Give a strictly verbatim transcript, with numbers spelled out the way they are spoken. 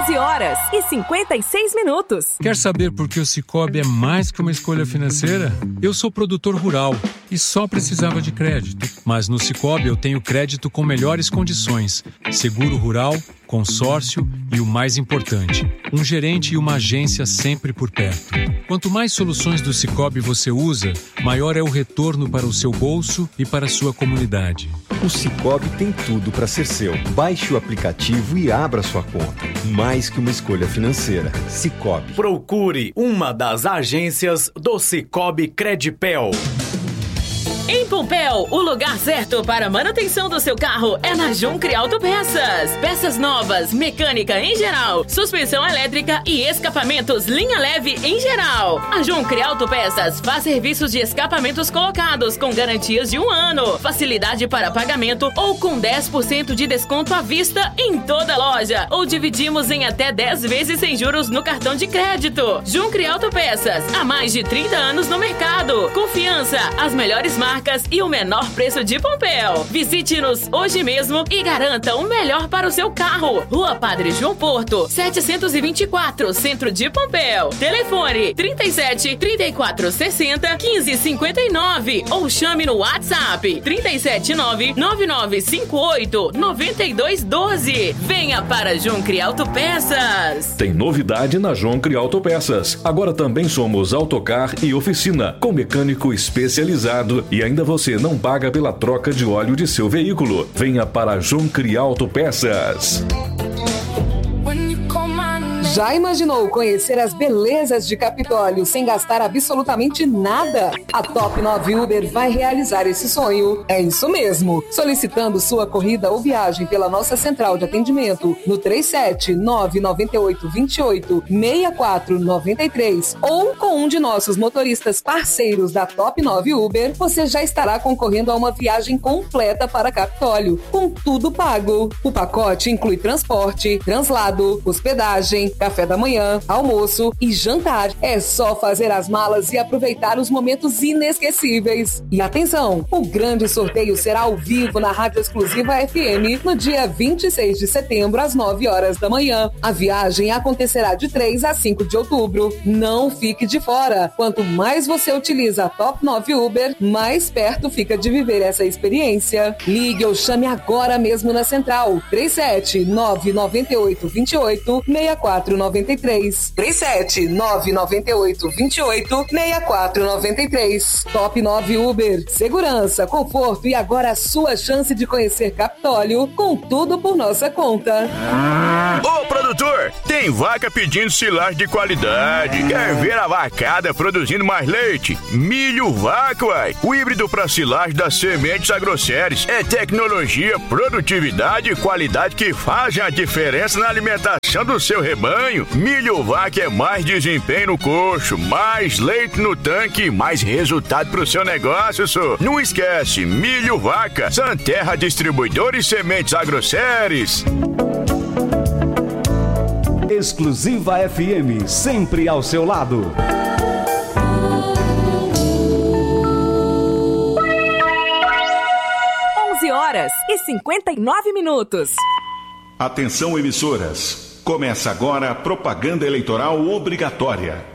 onze horas e cinquenta e seis minutos. Quer saber por que o Sicoob é mais que uma escolha financeira? Eu sou produtor rural e só precisava de crédito. Mas no Sicoob eu tenho crédito com melhores condições, seguro rural, consórcio e o mais importante, um gerente e uma agência sempre por perto. Quanto mais soluções do Sicoob você usa, maior é o retorno para o seu bolso e para a sua comunidade. O Sicoob tem tudo para ser seu. Baixe o aplicativo e abra sua conta. Mais que uma escolha financeira. Sicoob. Procure uma das agências do Sicoob Credipel. Em Pompéu, o lugar certo para a manutenção do seu carro é na Juncre Autopeças. Peças novas, mecânica em geral, suspensão elétrica e escapamentos linha leve em geral. A Juncre Autopeças faz serviços de escapamentos colocados com garantias de um ano, facilidade para pagamento ou com dez por cento de desconto à vista em toda loja. Ou dividimos em até dez vezes sem juros no cartão de crédito. Juncre Autopeças, há mais de trinta anos no mercado. Confiança, as melhores marcas e o menor preço de Pompéu. Visite-nos hoje mesmo e garanta o melhor para o seu carro. Rua Padre João Porto, setecentos e vinte e quatro, Centro de Pompéu. Telefone trinta e sete, trinta e quatro sessenta, quinze cinquenta e nove ou chame no WhatsApp trinta e sete nove, nove nove cinco oito, nove dois um dois. Venha para Juncre Autopeças. Tem novidade na Juncre Autopeças. Agora também somos autocar e oficina, com mecânico especializado e ainda você não paga pela troca de óleo de seu veículo. Venha para Juncre Autopeças. Já imaginou conhecer as belezas de Capitólio sem gastar absolutamente nada? A Top nove Uber vai realizar esse sonho. É isso mesmo. Solicitando sua corrida ou viagem pela nossa central de atendimento no três sete nove nove oito dois oito, seis quatro nove três ou com um de nossos motoristas parceiros da Top nove Uber, você já estará concorrendo a uma viagem completa para Capitólio, com tudo pago. O pacote inclui transporte, translado, hospedagem, café da manhã, almoço e jantar. É só fazer as malas e aproveitar os momentos inesquecíveis. E atenção, o grande sorteio será ao vivo na Rádio Exclusiva F M no dia vinte e seis de setembro, às nove horas da manhã. A viagem acontecerá de três a cinco de outubro. Não fique de fora. Quanto mais você utiliza a Top nove Uber, mais perto fica de viver essa experiência. Ligue ou chame agora mesmo na central três sete nove nove oito dois oito, seis quatro nove três. três sete nove nove oito dois oito, seis quatro nove três. Top nove Uber. Segurança, conforto e agora a sua chance de conhecer Capitólio com tudo por nossa conta. Ô produtor, tem vaca pedindo silagem de qualidade. Quer ver a vacada produzindo mais leite? Milho Vaca, uai. O híbrido para silagem das sementes Agroceres. É tecnologia, produtividade e qualidade que fazem a diferença na alimentação do seu rebanho. Milho Vaca é mais desempenho no coxo, mais leite no tanque, mais resultado pro seu negócio, só. Não esquece, Milho Vaca, Santerra Distribuidor e Sementes Agroceres. Exclusiva F M, sempre ao seu lado. onze horas e cinquenta e nove minutos. Atenção, emissoras. Começa agora a propaganda eleitoral obrigatória.